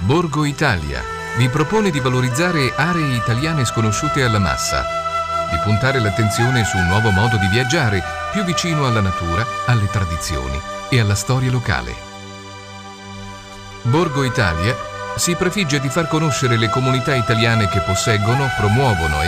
Borgo Italia vi propone di valorizzare aree italiane sconosciute alla massa, di puntare l'attenzione su un nuovo modo di viaggiare più vicino alla natura, alle tradizioni e alla storia locale. Borgo Italia si prefigge di far conoscere le comunità italiane che posseggono, promuovono e